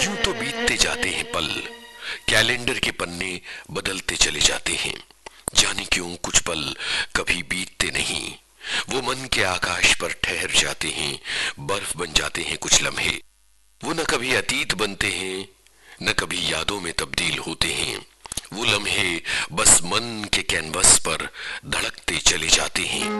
यूं तो बीतते जाते हैं पल, कैलेंडर के पन्ने बदलते चले जाते हैं। जाने क्यों कुछ पल कभी बीतते नहीं, वो मन के आकाश पर ठहर जाते हैं, बर्फ बन जाते हैं कुछ लम्हे। वो न कभी अतीत बनते हैं, न कभी यादों में तब्दील होते हैं। वो लम्हे बस मन के कैनवस पर धड़कते चले जाते हैं।